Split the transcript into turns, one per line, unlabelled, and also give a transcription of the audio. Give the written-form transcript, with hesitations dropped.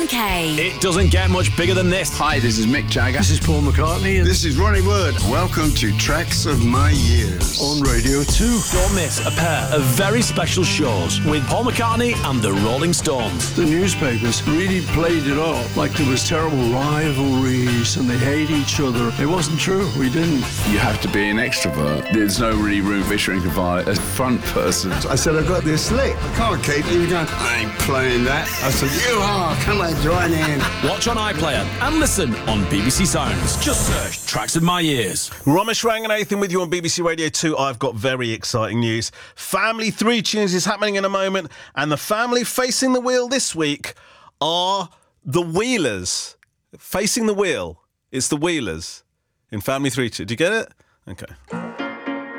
MK.
It doesn't get much bigger than this.
Hi, this is Mick Jagger.
This is Paul McCartney.
This is Ronnie Wood. Welcome to Tracks of My Years
On Radio 2.
Don't miss a pair of very special shows with Paul McCartney and the Rolling Stones.
The newspapers really played it up like there was terrible rivalries and they hate each other. It wasn't true. We didn't.
You have to be an extrovert. There's no really room for Shrinkify, a front person.
I said, I've got this lick. I can't keep it. You're going, I ain't playing that. I said, you are. Come on, join in.
Watch on iPlayer and listen on BBC Sounds. Just search Tracks of My Years.
Ramesh Ranganathan with you on BBC Radio 2. I've got very exciting news. Family 3 Tunes is happening in a moment, and the family facing the wheel this week are the Wheelers. Facing the wheel, it's the Wheelers in Family 3 Tunes. Do you get it? Okay.